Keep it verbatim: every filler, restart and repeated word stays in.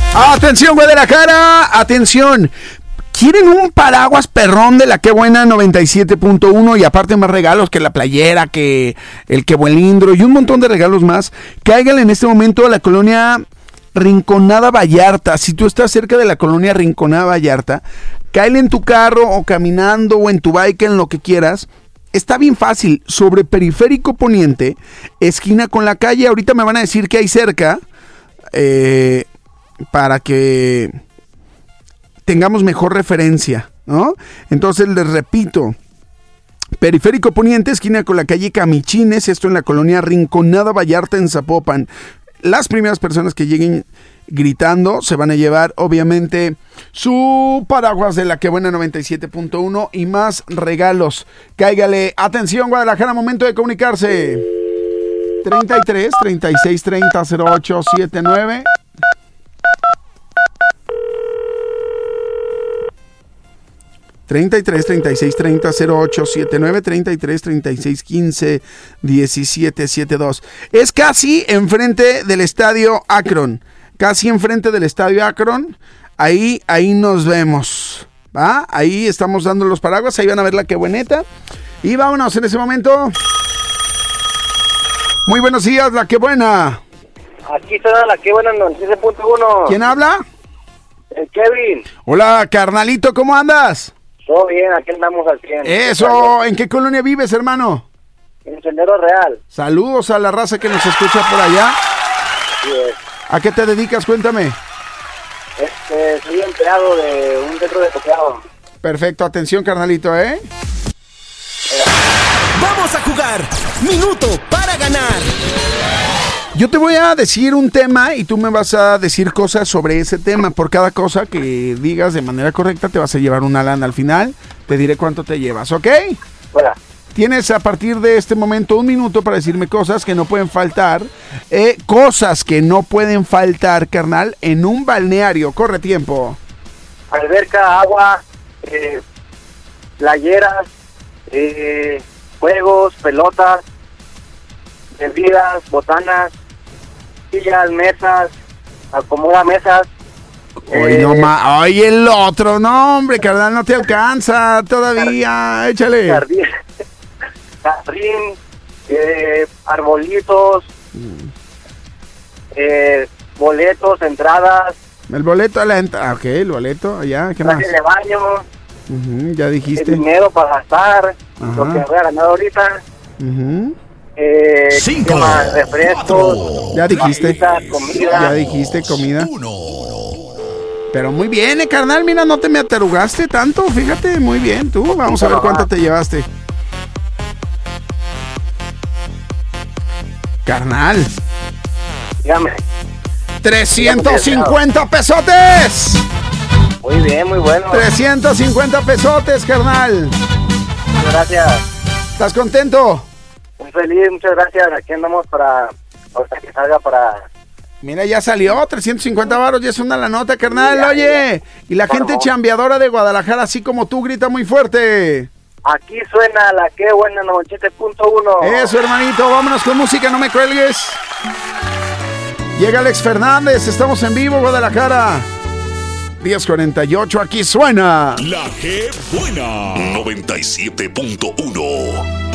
Atención, Guadalajara, atención. ¿Quieren un paraguas perrón de la Qué Buena noventa y siete punto uno y aparte más regalos que la playera, que el Qué Buen Lindro y un montón de regalos más? Cáiganle en este momento a la colonia Rinconada Vallarta. Si tú estás cerca de la colonia Rinconada Vallarta, cáele en tu carro o caminando o en tu bike, en lo que quieras. Está bien fácil, sobre Periférico Poniente, esquina con la calle. Ahorita me van a decir que hay cerca, eh, para que tengamos mejor referencia, ¿no? Entonces les repito, Periférico Poniente, esquina con la calle Camichines, esto en la colonia Rinconada Vallarta en Zapopan. Las primeras personas que lleguen gritando se van a llevar obviamente su paraguas de la Qué Buena noventa y siete punto uno y más regalos. Cáigale. Atención, Guadalajara, momento de comunicarse. treinta y tres, treinta y seis, treinta, cero ocho setenta y nueve. treinta y tres, treinta y seis, treinta, cero ocho setenta y nueve, treinta y tres, treinta y seis, quince, diecisiete, setenta y dos. Es casi enfrente del Estadio Akron. Casi enfrente del Estadio Akron. Ahí, ahí nos vemos. ¿Va? Ahí estamos dando los paraguas. Ahí van a ver la Qué Bueneta. Y vámonos en ese momento. Muy buenos días, la Qué Buena. Aquí está la Qué Buena noventa y siete punto uno. ¿Quién habla? El Kevin. Hola, carnalito, ¿cómo andas? Todo bien, aquí andamos al cien. Eso, ¿en qué colonia vives, hermano? En Sendero Real. Saludos a la raza que nos escucha por allá. Así es. ¿A qué te dedicas? Cuéntame. Este, soy empleado de un centro de copiado. Perfecto, atención, carnalito, ¿eh? Vamos a jugar. Minuto para ganar. Yo te voy a decir un tema y tú me vas a decir cosas sobre ese tema. Por cada cosa que digas de manera correcta te vas a llevar una lana. Al final te diré cuánto te llevas, ¿ok? Hola. Tienes a partir de este momento un minuto para decirme cosas que no pueden faltar. Eh, cosas que no pueden faltar, carnal, en un balneario. Corre tiempo. Alberca, agua, eh, playeras, eh, juegos, pelotas, bebidas, botanas, sillas, mesas, acomoda mesas. Oye, eh, no ma- Oye, el otro, no, hombre, carnal, no te alcanza todavía. Échale. Jardín, jardín eh, arbolitos, eh, boletos, entradas. El boleto a la entrada. Ok, el boleto, ya, ¿qué más? Traje de baño, Uh-huh, ya el dijiste. dinero para gastar, Ajá. lo que voy a ganar ahorita. Uh-huh. Eh, Cinco, ¿qué más? Refrescos, cuatro, Ya dijiste. papitas, comida. Ya dijiste comida. uno. Pero muy bien, eh, carnal, mira, no te me atarugaste tanto, fíjate, muy bien, tú. Vamos a ver cuánto te llevaste. Carnal, Dígame. trescientos cincuenta pesotes. Muy bien, muy bueno. trescientos cincuenta pesotes, carnal. Muchas gracias. ¿Estás contento? Muy feliz, muchas gracias. Aquí andamos para, hasta que salga para... Mira, ya salió, trescientos cincuenta varos, ya es una la nota, carnal, Ya, oye. Y la gente Bueno. chambeadora de Guadalajara, así como tú, grita muy fuerte. Aquí suena la Qué Buena noventa y siete punto uno. Eso, hermanito, vámonos con música, no me cuelgues. Llega Alex Fernández, estamos en vivo, Guadalajara. diez cuarenta y ocho, aquí suena La Qué Buena noventa y siete punto uno.